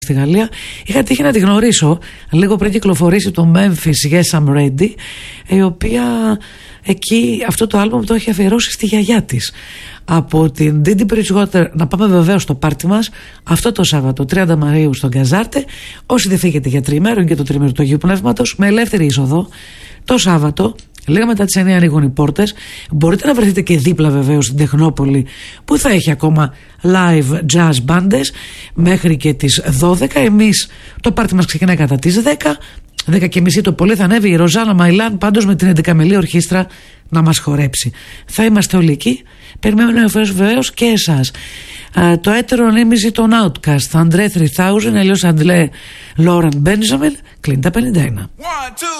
στη Γαλλία. Είχα τύχει να τη γνωρίσω λίγο πριν κυκλοφορήσει το Memphis Yes I'm Ready, η οποία εκεί αυτό το άλμπομ το έχει αφιερώσει στη γιαγιά της. Από την Didi Bridgewater να πάμε βεβαίως στο πάρτι μας αυτό το Σάββατο 30 Μαΐου στον Καζάρτε. Όσοι δεν φύγετε για τριήμερο και το τριήμερο του Αγίου Πνεύματος, με ελεύθερη είσοδο το Σάββατο. Λίγα μετά τις 9 ανοίγουν οι πόρτες. Μπορείτε να βρεθείτε και δίπλα βεβαίως στην Τεχνόπολη, που θα έχει ακόμα live jazz μπάντες μέχρι και τις 12. Εμείς το πάρτι μας ξεκινάει κατά τις 10. 10:30 το πολύ θα ανέβει η Ροζάνα Μαϊλάν, πάντως με την 11μελή ορχήστρα να μας χορέψει. Θα είμαστε όλοι εκεί. Περιμένουμε βεβαίως και εσάς. Το έτερο ανήμιζε τον Outcast, André 3000, αλλιώς André Laurent Benjamin, κλείνει τα 51.